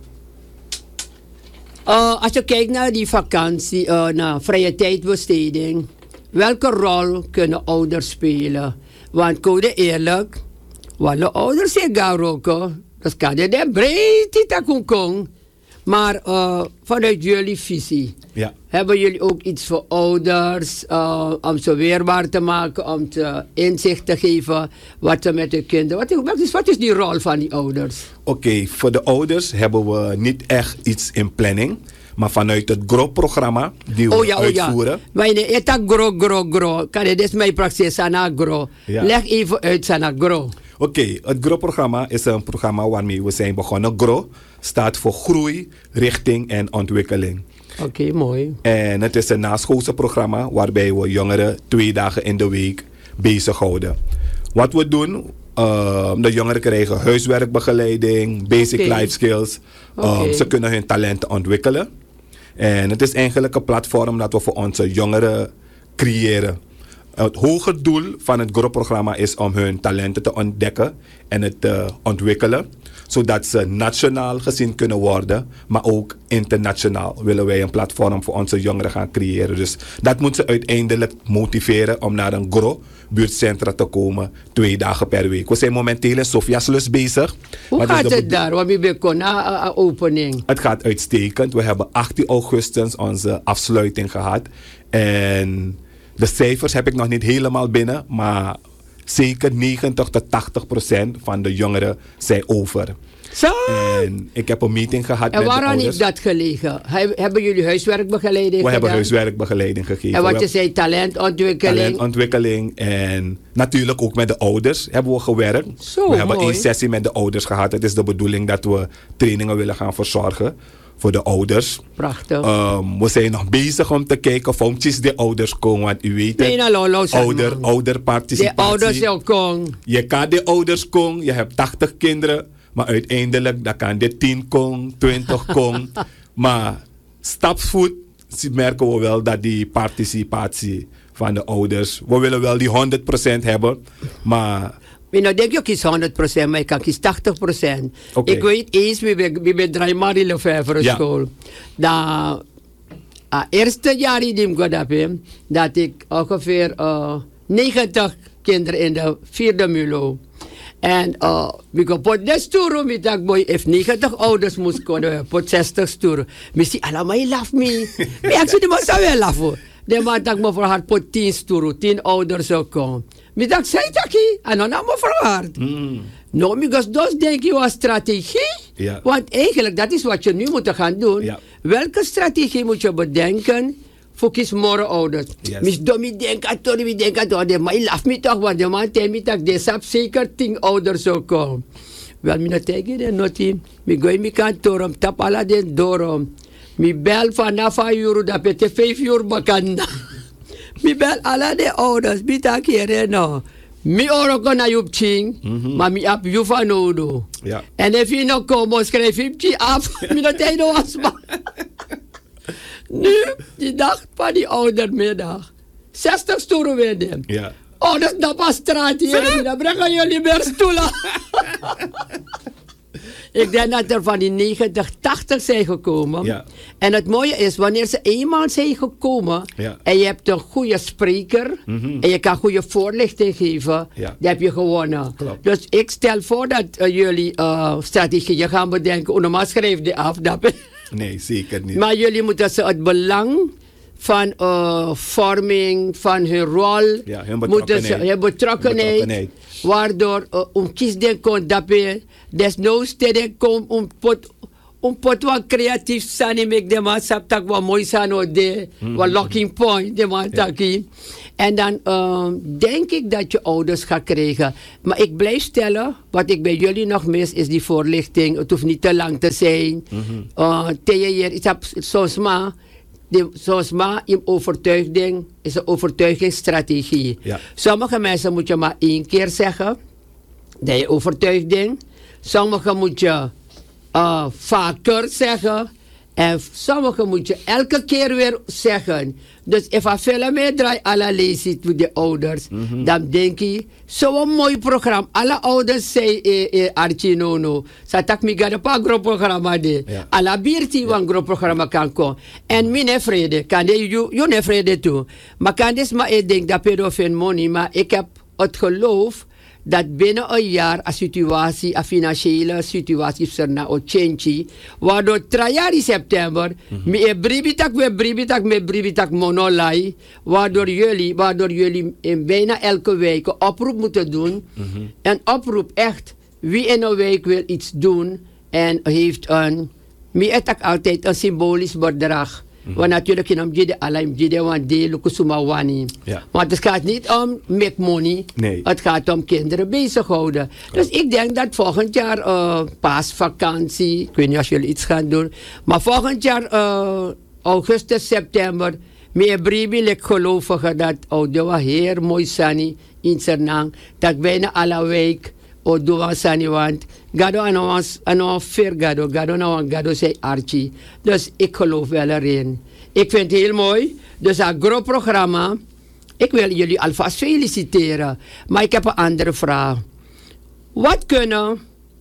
Als je kijkt naar die vakantie, naar vrije tijdbesteding, welke rol kunnen ouders spelen? Want code eerlijk, wat ouders zeggen roken, dat kan je de breedte takunkong. Maar vanuit jullie visie, hebben jullie ook iets voor ouders om ze weerbaar te maken, om ze inzicht te geven wat ze met hun kinderen. Wat is die rol van die ouders? Oké, voor de ouders hebben we niet echt iets in planning. Maar vanuit het GRO-programma die we uitvoeren. Maar je tak GRO. Kan je dus mij praxis aan GRO? Leg even uit aan GRO. Oké, het GRO-programma is een programma waarmee we zijn begonnen. GRO staat voor groei, richting en ontwikkeling. Oké, mooi. En het is een naschoolse programma waarbij we jongeren 2 dagen in de week bezighouden. Wat we doen, de jongeren krijgen huiswerkbegeleiding, basic life skills. Ze kunnen hun talenten ontwikkelen. En het is eigenlijk een platform dat we voor onze jongeren creëren. Het hoger doel van het GRO-programma is om hun talenten te ontdekken en het te ontwikkelen. Zodat ze nationaal gezien kunnen worden, maar ook internationaal willen wij een platform voor onze jongeren gaan creëren. Dus dat moet ze uiteindelijk motiveren om naar een GRO-buurtcentra te komen 2 dagen per week. We zijn momenteel in Sofiaslus bezig. Hoe gaat het daar? Wat ben je na opening? Het gaat uitstekend. We hebben 18 augustus onze afsluiting gehad. En de cijfers heb ik nog niet helemaal binnen, maar zeker 90-80% van de jongeren zijn over. Zo. En ik heb een meeting gehad met de ouders. En waarom is dat gelegen? Hebben jullie huiswerkbegeleiding gedaan? We hebben huiswerkbegeleiding gegeven. En wat je zei, talentontwikkeling? Talentontwikkeling en natuurlijk ook met de ouders hebben we gewerkt. Zo, we hebben 1 sessie met de ouders gehad. Het is de bedoeling dat we trainingen willen gaan verzorgen voor de ouders. Prachtig. We zijn nog bezig om te kijken of de ouders komen. Want u weet het, ouderparticipatie. De ouders komen. Je kan de ouders komen. Je hebt 80 kinderen. Maar uiteindelijk dan kan dit 10 komen, 20 komen. Maar stapsvoet merken we wel dat die participatie van de ouders. We willen wel die 100% hebben. Maar ik denk je kies 100%, maar ik kan kies 80%. Okay. Ik weet eens, we ben Draimari Lefevre school. Dan eerste jaar in die Godape, dat ik ongeveer 90 kinderen in de 4e MULO. En we gaan pot de stoeren met dat boy. If 90 ouders moest komen, pot 60 stoeren. Misschien allemaal je laf me. Maar ik zie de man zou wel lachen. De man dat me voor haar pot 10 stoeren, 10 ouders zou komen. Maar dat zei ik en dan me voor haar. Nou, dus denk je wat strategie? Ja. Want eigenlijk, dat is wat je nu moet gaan doen. Ja. Welke strategie moet je bedenken voor kies morgen ouders? Yes. Mis domi denken dat, maar je lacht me toch, want de man tegen me dat deze zeker 10 ouders zou komen. Wel, mijn tegen de notie, mi gooi mi kantoor om tap alla den doorom. Mi bel vanaf 5 uur, dat het 5 uur bakanda. Mi bel alla de ouders, mi tak hier no. Mi oro na yup ching, maar mi ap yu van nodo. Ja. En if je nou komt, schrijf je chi af, mi dat hij nou asma. Nu, die dag van die oudermiddag, 60 stoelen werden. Ja. Oh, dat is nou pas straat hier, dan brengen jullie meer stoelen. Ik denk dat er van die 90, 80 zijn gekomen. Ja. En het mooie is, wanneer ze eenmaal zijn gekomen, Ja. en je hebt een goede spreker, en je kan goede voorlichting geven, Ja. dan heb je gewonnen. Klopt. Dus ik stel voor dat jullie strategieën gaan bedenken. Normaal schrijf die af. Nee, zeker niet. Maar jullie moeten ze het belang van vorming, van hun rol, Ja, hun moeten ze, hun betrokkenheid. Waardoor kiesden kon daarbij, desnoods teden kon pot wat creatief zijn en make de man sap tak wat mooi zijn of de wat locking point de man taki. En dan denk ik dat je ouders gaat krijgen. Maar ik blijf stellen, wat ik bij jullie nog mis is die voorlichting. Het hoeft niet te lang te zijn. Soms maar in overtuiging is een overtuigingsstrategie. Ja. Sommige mensen moet je maar 1 keer zeggen. Dat je overtuiging. Sommige moet je vaker zeggen. En sommige moet je elke keer weer zeggen. Dus als je veel meer draait, alle lezen voor de ouders. Dan denk je, zo'n mooi programma. Alle ouders zeggen, Archie Nono. Zatak mi gada pa groot programma de. Ja. Alla bierti wan groot programma kan komen. En mi ne vrede. Kan de, you ne vrede toe. Maar kan des maar ik denk dat pedofiel money. Maar ik heb het geloof dat binnen een jaar een situatie, een financiële situatie is er na ochenchi, waardoor 3 jaar in september, me bribitak monolai, waardoor jullie in bijna elke week een oproep moeten doen. Een oproep echt, wie in een week wil iets doen en heeft altijd een symbolisch bedrag. Want natuurlijk in Amjide Alaim Jide want de Lukusuma Wani. Ja. Want het gaat niet om make money. Nee. Het gaat om kinderen bezighouden. Dus ik denk dat volgend jaar paasvakantie, ik weet niet of jullie iets gaan doen, maar volgend jaar augustus, september, meer bribielijk gelovigen dat de heer mooi sani in Sernang, dat bijna alle week doa sani want gado ano ver gado zei Archie. Dus ik geloof wel erin. Ik vind het heel mooi. Dus een groot programma. Ik wil jullie alvast feliciteren. Maar ik heb een andere vraag. Wat kunnen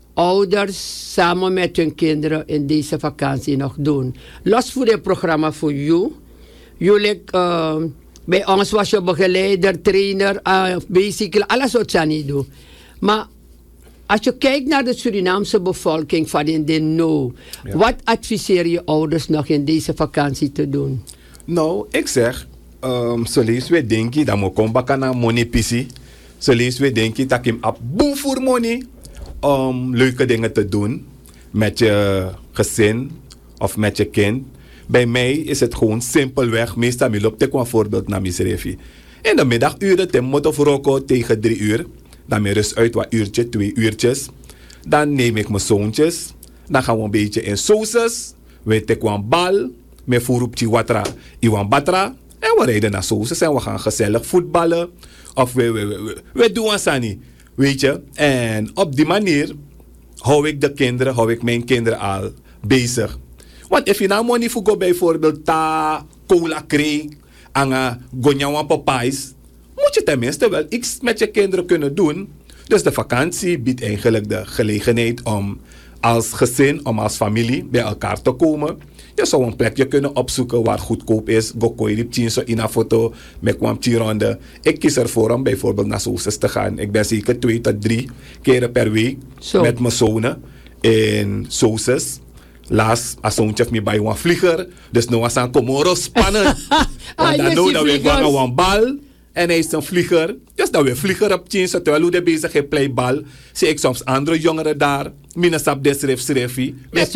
ouders samen met hun kinderen in deze vakantie nog doen? Los voor het programma voor jou. Jullie, bij ons was je begeleider, trainer, basically, alles wat je niet doet. Maar als je kijkt naar de Surinaamse bevolking van in de no, wat adviseer je ouders nog in deze vakantie te doen? Nou, ik zeg, zoals we denken, dat we komen bakken naar money pisi. Zoals we denken, dat je op boel voor money om leuke dingen te doen met je gezin of met je kind. Bij mij is het gewoon simpelweg, meestal ik loop een voorbeeld naar Misrefi. In de middaguren, ten motto voor tegen 3 uur. Dan meer rust uit wat uurtje, 2 uurtjes. Dan neem ik mijn zoontjes. Dan gaan we een beetje in sauces. We tekenen een bal. Met voerupje watra, iwan batra. En we rijden naar sauces en we gaan gezellig voetballen. Of we doen een sani. Weet je. En op die manier hou ik mijn kinderen al bezig. Want als je nou money voor bijvoorbeeld ta cola kreeg. En gonjawan papais. Moet je tenminste wel iets met je kinderen kunnen doen. Dus de vakantie biedt eigenlijk de gelegenheid om als gezin, om als familie bij elkaar te komen. Je zou een plekje kunnen opzoeken waar goedkoop is. Gokoy die tien zo in een foto met kwam ronde. Ik kies ervoor om bijvoorbeeld naar Soeses te gaan. Ik ben zeker 2 tot 3 keren per week met mijn zonen in Soeses. Laatst, als zoontje me bij een vlieger. Dus nu was aan Komoro spannend. Want dan nou dat we gaan een bal. En hij is een vlieger. Dus dat we vlieger op tien. Terwijl we bezig zijn playbal. Zie ik soms andere jongeren daar. Minnesap desrefsrefi.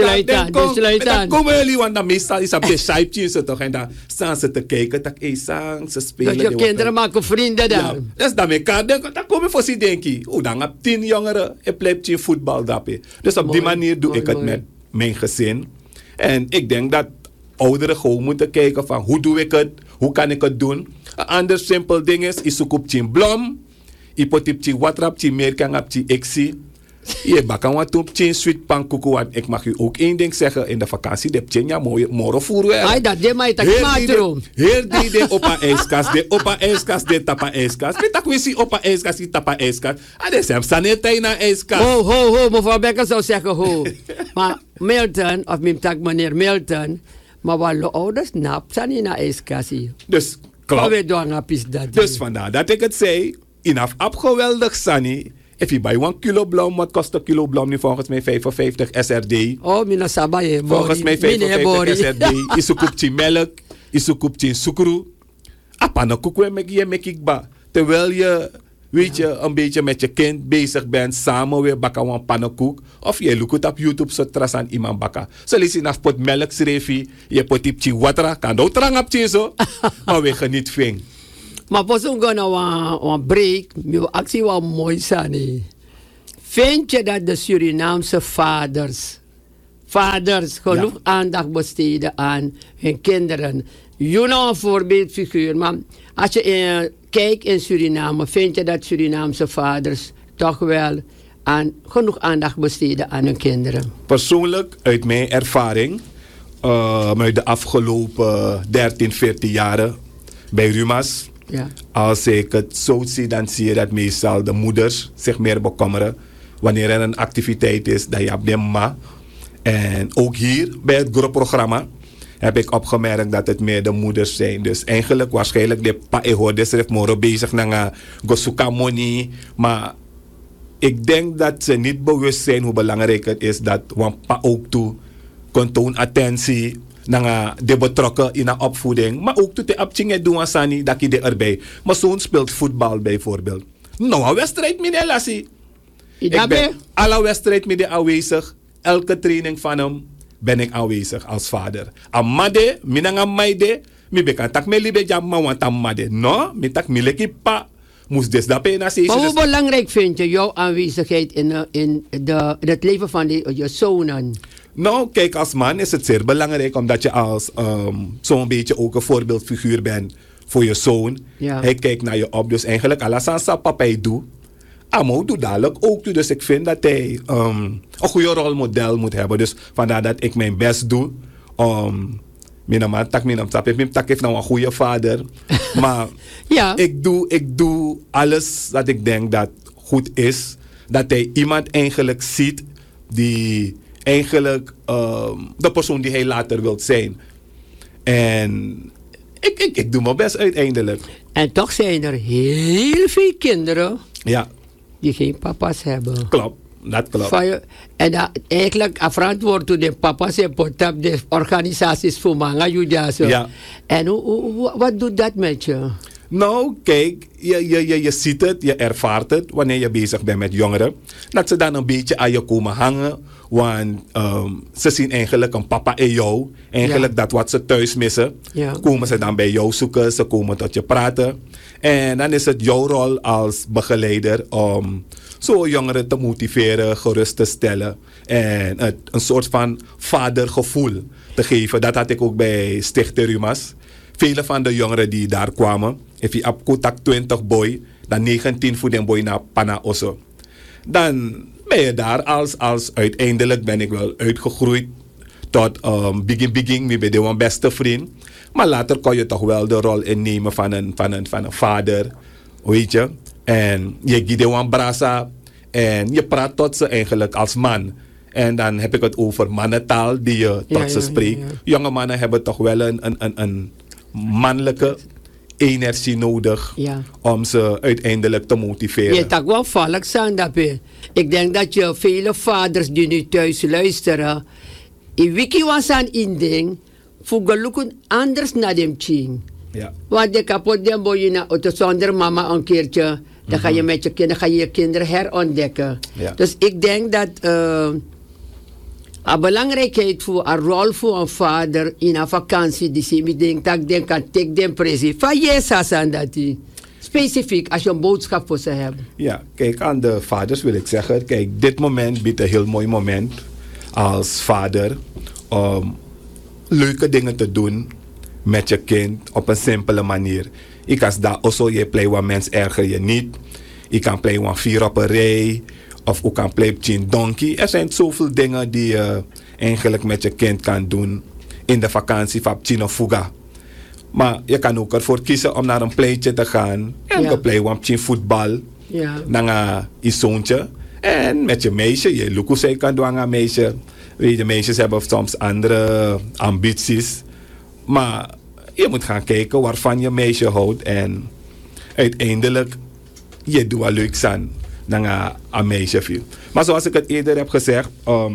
Dan komen jullie. Want dan meestal is op de site toch. En dan staan ze te kijken. Dat is zang. Ze spelen. Dus je kinderen maken vrienden daar. Ja, dus dan met elkaar denken. Dan komen we voor ze denken. Hoe dan op 10 jongeren. Ik blijf je voetbal dappen. Dus op die manier doe ik het met mijn gezin. En ik denk dat ouderen gewoon moeten kijken van hoe doe ik het, hoe kan ik het doen. Een ander simpel ding is zoek op je blom, je pot op je watrap, je meer kan op je exie. Je bakken wat op je sweet pankoeko, want ik mag u ook één ding zeggen, in de vakantie de je ja mooie voeren. Ai dat de mij tak matro. Heer die de opa ijskast, de opa ijskast, de tapa ijskast. Weet dat we zien opa ijskast, die tapa ijskast. Ah, de sem saniteit na ijskast. Ho, mevrouw Becker zou zeggen ho. Maar Milton, of mijn tak meneer Milton, maar wat ouders nap zijn in een ijskassie. Dus klopt. Dus vandaar dat ik het zei, inaf abgeweldig Sani. If je bij 1 kilo blom, wat kost een kilo blom nu volgens mij 55 SRD. Oh, mina sabaye. Volgens mij 55 SRD. Is een kopje melk, is een kopje sucru. Apanakoek met je mekikba. Terwijl je, weet je, een beetje met je kind bezig bent, samen weer bakken een pannenkoek. Of je loekt op YouTube zo tras aan iemand bakken. Zo lees je naar pot melk schreef je pot tipje water, kan ook trang op je zo. Maar we geniet ving. Maar pas we gaan een break, mijn actie was mooi zijn. Vind je dat de Surinaamse vaders genoeg aandacht besteden aan hun kinderen? Je nou een voorbeeldfiguur, maar als je kijkt in Suriname, vind je dat Surinaamse vaders toch wel genoeg aandacht besteden aan hun kinderen? Persoonlijk, uit mijn ervaring, uit de afgelopen 13, 14 jaren bij Rumas. Ja. Als ik het zo zie, dan zie je dat meestal de moeders zich meer bekommeren. Wanneer er een activiteit is, dat je op de ma. En ook hier bij het groepprogramma heb ik opgemerkt dat het meer de moeders zijn. Dus eigenlijk waarschijnlijk de pa ehoorders heeft moro bezig naar gosuka money. Maar ik denk dat ze niet bewust zijn hoe belangrijk het is dat een pa ook toe kon toon attentie naar de betrokken in de opvoeding. Maar ook toe de optingen doen asani dat je erbij. Mijn zoon speelt voetbal bijvoorbeeld. Nou, een wedstrijd met de lassie. Ik ben alle wedstrijd met de aanwezig. Elke training van hem ben ik aanwezig als vader. Amade, minanga maide, mi bekan tak me libe jamma want amade. No, mi tak mi leki pa. Moest dus dat bijna zeggen. Maar hoe belangrijk vind je jouw aanwezigheid in het leven van je zonen? Nou, kijk, als man is het zeer belangrijk omdat je als zo'n beetje ook een voorbeeldfiguur bent voor je zoon. Ja. Hij kijkt naar je op, dus eigenlijk alles aan papa doet. Amo doet dadelijk ook toe, dus ik vind dat hij een goede rolmodel moet hebben. Dus vandaar dat ik mijn best doe. Mijn man heeft nou een goede vader. Maar ja. ik doe alles dat ik denk dat goed is. Dat hij iemand eigenlijk ziet die eigenlijk de persoon die hij later wilt zijn. En ik doe mijn best uiteindelijk. En toch zijn er heel veel kinderen die geen papa's hebben. Klopt, dat klopt. En eigenlijk verantwoord door de papa's en potap de organisaties voor manga judaso. Ja. En wat doet dat met je? Nou, kijk, je ziet het, je ervaart het wanneer je bezig bent met jongeren. Dat ze dan een beetje aan je komen hangen. Want ze zien eigenlijk een papa in jou. Eigenlijk dat wat ze thuis missen. Ja. Komen ze dan bij jou zoeken, ze komen tot je praten. En dan is het jouw rol als begeleider om zo jongeren te motiveren, gerust te stellen. En een soort van vadergevoel te geven. Dat had ik ook bij Stichter Rumas. Vele van de jongeren die daar kwamen, if je op contact 20 boy, dan 19 voor den boy naar Pana Osso. Dan ben je daar als uiteindelijk ben ik wel uitgegroeid tot begin met de beste vriend. Maar later kon je toch wel de rol innemen van een vader, weet je. En je giet de brasa en je praat tot ze eigenlijk als man. En dan heb ik het over mannentaal die je tot ze spreekt. ja. Jonge mannen hebben toch wel een mannelijke energie nodig om ze uiteindelijk te motiveren. Je tak wel valk zijn dat we. Ik denk dat je vele vaders die nu thuis luisteren, in wiki was aan inding, voor anders naar dem ching. Ja. Want de kapot den boy na zonder mama een keertje, dan ga je met je kinderen, ga je je kinderen herontdekken. Ja. Dus ik denk dat een belangrijkheid voor een rol voor een vader in een vakantie, die ze me denkt dat ik kan take den presie. Van yes, aan dat die. Specifiek als je een boodschap voor ze hebt. Ja, kijk, aan de vaders wil ik zeggen, kijk, dit moment biedt een heel mooi moment als vader om leuke dingen te doen met je kind op een simpele manier. Ik kan daar also je play wat mens erger je niet. Je kan play wat 4 op een rij. Of je kan play chin donkey. Er zijn zoveel dingen die je eigenlijk met je kind kan doen in de vakantie van Chino Fuga. Maar je kan ook ervoor kiezen om naar een playtje te gaan. En je play wat chin voetbal. Ja. Naar je zoontje. En met je meisje. Je lukusei kan doen aan een meisje. Weet je, meisjes hebben soms andere ambities. Maar je moet gaan kijken waarvan je meisje houdt. En uiteindelijk, je doet wel leuk aan naar een meisje viel. Maar zoals ik het eerder heb gezegd,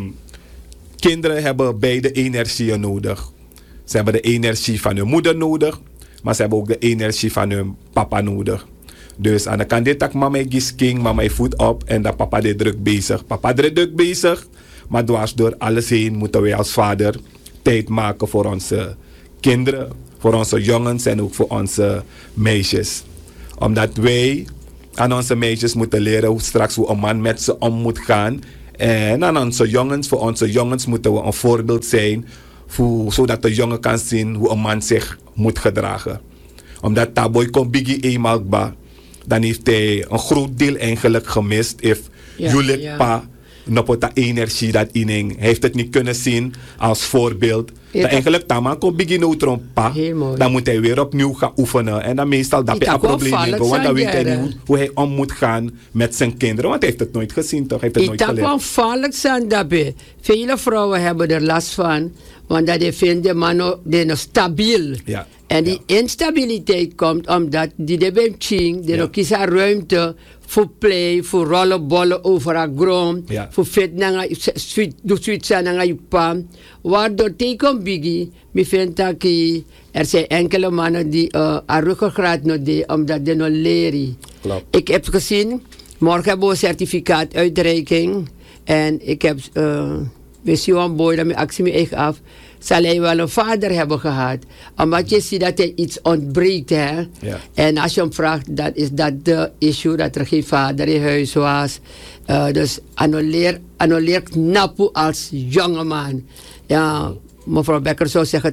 kinderen hebben beide energieën nodig. Ze hebben de energie van hun moeder nodig, maar ze hebben ook de energie van hun papa nodig. Dus aan de kant dit tak mama is king, mama voet op en dat papa is druk bezig. Papa is druk bezig, maar dwars door alles heen moeten wij als vader tijd maken voor onze kinderen, voor onze jongens en ook voor onze meisjes. Omdat wij aan onze meisjes moeten leren hoe straks hoe een man met ze om moet gaan. En aan onze jongens, voor onze jongens moeten we een voorbeeld zijn, zodat de jongen kan zien hoe een man zich moet gedragen. Omdat Taboy komt Biggie eenmaal ba, dan heeft hij een groot deel eigenlijk gemist. If jullie pa nopota energie dat in heeft het niet kunnen zien als voorbeeld. Ja, dat eigenlijk taman komt Biggie neutron pa, dan moet hij weer opnieuw gaan oefenen. En dan meestal dat hij een probleem heeft, want dan weet hij niet hoe hij om moet gaan met zijn kinderen. Want hij heeft het nooit gezien toch, hij heeft het nooit geleerd. Het kan vallig zijn dat vele vrouwen hebben er last van, want dat die vinden man stabiel. Ja. En die instabiliteit komt omdat die de benching, die nog kies ruimte voor play, voor rollenbollen over haar grond, voor fit naar zoiets naar je pan. Waardoor teken Biggie, me vindt dat er zijn enkele mannen die haar ruggengraat nog deden, omdat ze nog leren. Ik heb gezien, morgen hebben we een certificaat uitreiking en ik heb een boy dat me actie me echt af. Zal hij wel een vader hebben gehad. Omdat je ziet dat hij iets ontbreekt. Hè? Ja. En als je hem vraagt, dan is dat de issue dat er geen vader in huis was. Dus annuleer knappen als jongeman. Ja, mevrouw Becker zou zeggen,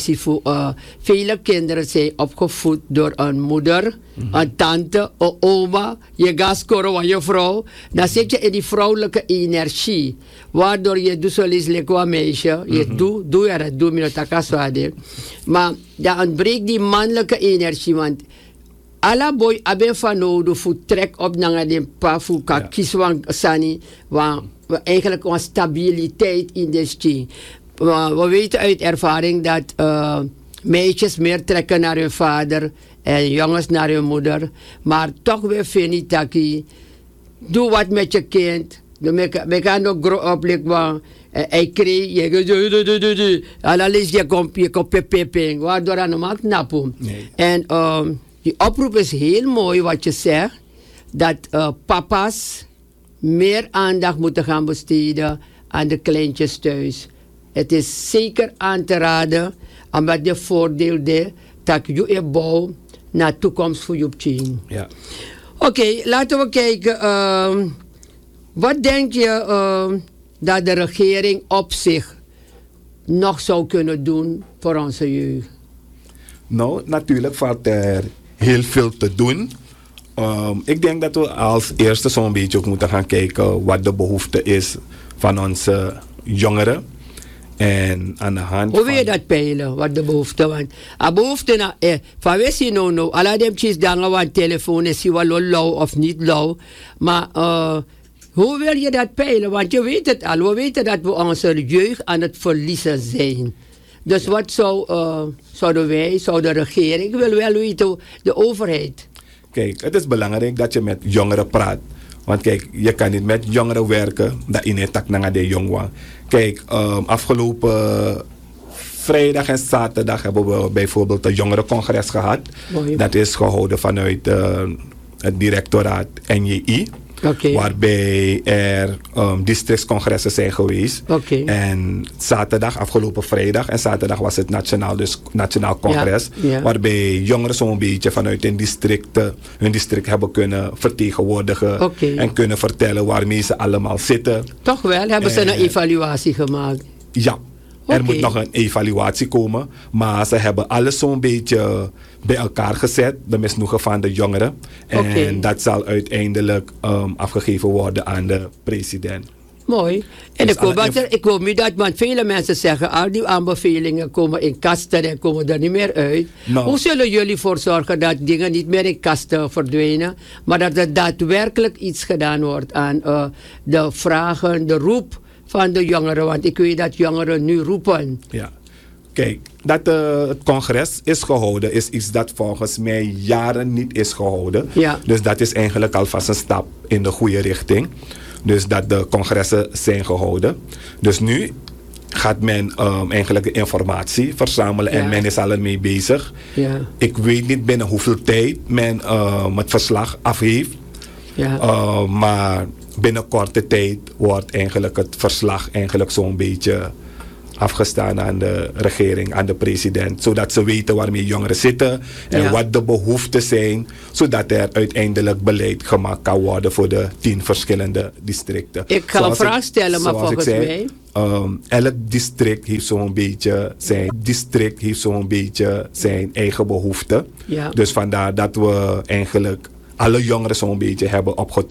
vele kinderen zijn opgevoed door een moeder, een tante, een oma. Je gaat scoren van je vrouw. Dan zit je in die vrouwelijke energie. Waardoor je doet zoals een meisje. Je doe me dat. Maar dan ontbreekt die mannelijke energie. Want alle boy hebben van nodig voor trek op naar de pa voor kies van sani. Eigenlijk een stabiliteit in de stien. We weten uit ervaring dat meisjes meer trekken naar hun vader en jongens naar hun moeder. Maar toch weer vind ik dat doe wat met je kind. We gaan nog grow up, hij kreeg je alles je komt pepeping, waardoor hij normaal knappen. En die oproep is heel mooi wat je zegt, dat papa's meer aandacht moeten gaan besteden aan de kleintjes thuis. Het is zeker aan te raden, omdat je voordeel is dat je bouwt naar de toekomst voor je team. Ja. Oké, laten we kijken. Wat denk je dat de regering op zich nog zou kunnen doen voor onze jeugd? Nou, natuurlijk valt er heel veel te doen. Ik denk dat we als eerste zo'n beetje ook moeten gaan kijken wat de behoefte is van onze jongeren. En aan de hand hoe wil je dat peilen, wat de behoefte was? A behoefte na, van wist je nou, alle dem chis dangen wat telefoon is, wel lauw of niet lauw. Maar Hoe wil je dat peilen? Want je weet het al. We weten dat we onze jeugd aan het verliezen zijn. Dus wat zouden de regering, ik wil wel weten, de overheid. Kijk, het is belangrijk dat je met jongeren praat. Want kijk, je kan niet met jongeren werken dat in het tak naar de jongwan. Kijk, afgelopen vrijdag en zaterdag hebben we bijvoorbeeld een jongerencongres gehad. Mooi. Dat is gehouden vanuit het directoraat NJI. Okay. Waarbij er districtscongressen zijn geweest. Okay. En zaterdag, afgelopen vrijdag en zaterdag was het nationaal congres. Ja, ja. Waarbij jongeren zo'n beetje vanuit hun district hebben kunnen vertegenwoordigen. Okay. En kunnen vertellen waarmee ze allemaal zitten. Toch wel? Hebben ze een evaluatie gemaakt? Ja. Er moet nog een evaluatie komen. Maar ze hebben alles zo'n beetje bij elkaar gezet. De misnoegen van de jongeren. En dat zal uiteindelijk afgegeven worden aan de president. Mooi. En Dus ik hoop niet dat, want vele mensen zeggen, al die aanbevelingen komen in kasten en komen er niet meer uit. Nou. Hoe zullen jullie ervoor zorgen dat dingen niet meer in kasten verdwijnen, maar dat er daadwerkelijk iets gedaan wordt aan de vragen, de roep van de jongeren? Want ik weet dat jongeren nu roepen. Ja. Kijk, dat het congres is gehouden is iets dat volgens mij jaren niet is gehouden. Ja. Dus dat is eigenlijk alvast een stap in de goede richting. Dus dat de congressen zijn gehouden. Dus nu gaat men eigenlijk de informatie verzamelen en men is al ermee bezig. Ja. Ik weet niet binnen hoeveel tijd men het verslag af heeft. Ja. Maar binnen korte tijd wordt eigenlijk het verslag eigenlijk zo'n beetje afgestaan aan de regering, aan de president. Zodat ze weten waarmee jongeren zitten en wat de behoeften zijn. Zodat er uiteindelijk beleid gemaakt kan worden voor de 10 verschillende districten. Ik ga een vraag stellen, maar volgens mij. Elk district heeft zo'n beetje zijn eigen behoeften. Ja. Dus vandaar dat we eigenlijk alle jongeren zo'n beetje hebben